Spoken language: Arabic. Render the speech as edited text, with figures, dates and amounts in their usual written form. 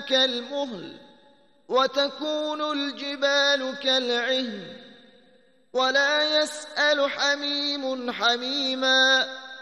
كالمهل وتكون الجبال كالعهن ولا يسأل حميم حميما